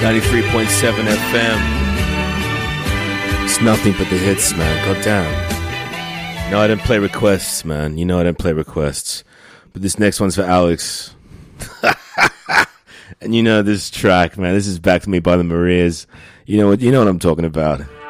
93.7 FM. It's nothing but the hits, man. God damn. No, I didn't play requests, man. You know I didn't play requests. But this next one's for Alex. And you know this track, man. This is Back to Me by the Marias. You know what I'm talking about.